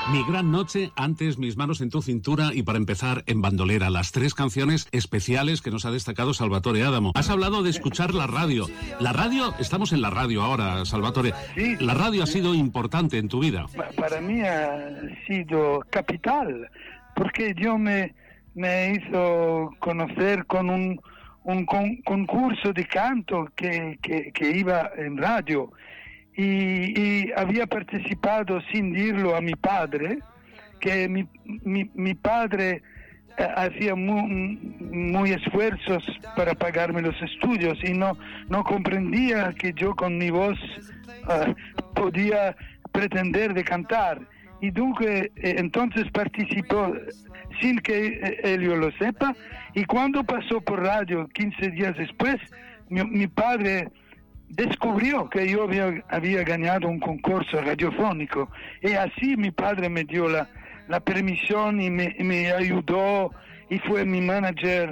Mi gran noche, antes Mis manos en tu cintura y para empezar En bandolera, las 3 canciones especiales que nos ha destacado Salvatore Adamo. Has hablado de escuchar la radio. La radio, estamos en la radio ahora, Salvatore. Sí. La radio ha sido importante en tu vida. Para mí ha sido capital, porque Dios me hizo conocer con un concurso de canto que iba en radio. Y había participado sin decirlo a mi padre, que mi padre hacía muy esfuerzos para pagarme los estudios y no comprendía que yo con mi voz podía pretender de cantar. Y entonces participó sin que él lo sepa, y cuando pasó por radio 15 días después, mi padre descubrió que yo había ganado un concurso radiofónico, y así mi padre me dio la permisión y me ayudó y fue mi manager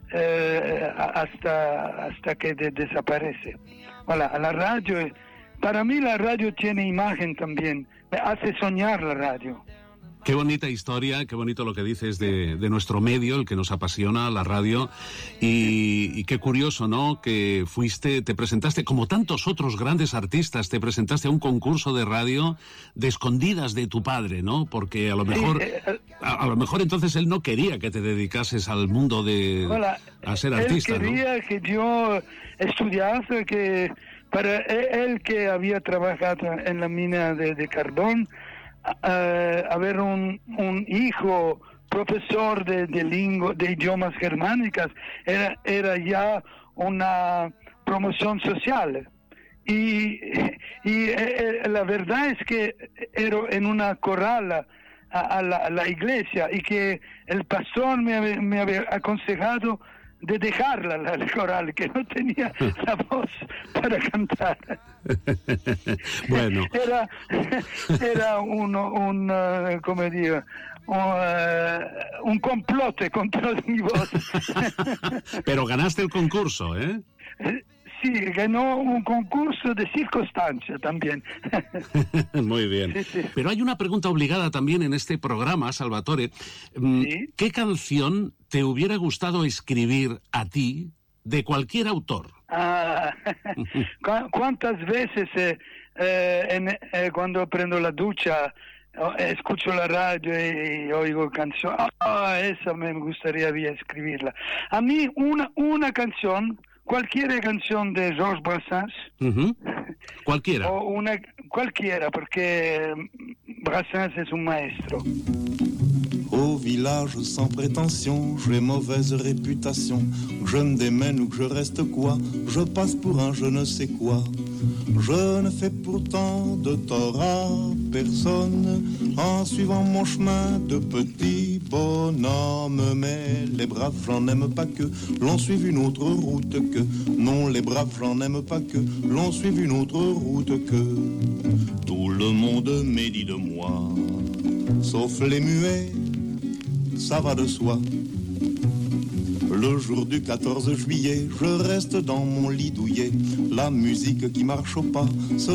hasta que desaparece. Voilà, la radio, para mí la radio tiene imagen también, me hace soñar la radio. Qué bonita historia, qué bonito lo que dices de nuestro medio, el que nos apasiona, la radio, y qué curioso, ¿no?, que te presentaste, como tantos otros grandes artistas, te presentaste a un concurso de radio de escondidas de tu padre, ¿no?, porque a lo mejor entonces él no quería que te dedicases al mundo a ser artista, ¿no? Él quería que yo estudiase, que para él que había trabajado en la mina de carbón, haber un hijo profesor de idiomas germánicas era ya una promoción social, y la verdad es que era en una coral a la iglesia, y que el pastor me había aconsejado de dejarla la coral, que no tenía la voz para cantar. Bueno, era como digo, un complote contra mi voz. Pero ganaste el concurso, ¿eh? Sí, ganó un concurso de circunstancia también. Muy bien. Sí. Pero hay una pregunta obligada también en este programa, Salvatore. ¿Sí? ¿Qué canción te hubiera gustado escribir a ti de cualquier autor? ¿Cuántas veces cuando prendo la ducha escucho la radio y oigo canción? Esa me gustaría escribirla. A mí una canción, cualquier canción de Georges Brassens. Uh-huh. Cualquiera. O cualquiera, porque Brassens es un maestro. Au village sans prétention, j'ai mauvaise réputation. Je me démène ou que je reste quoi, je passe pour un je ne sais quoi. Je ne fais pourtant de tort à personne en suivant mon chemin de petit bonhomme. Mais les braves, j'en aime pas que l'on suive une autre route que. Non, les braves, j'en aime pas que l'on suive une autre route que. Tout le monde médit de moi, sauf les muets. Ça va de soi. Le jour du 14 juillet, je reste dans mon lit douillet. La musique qui marche au pas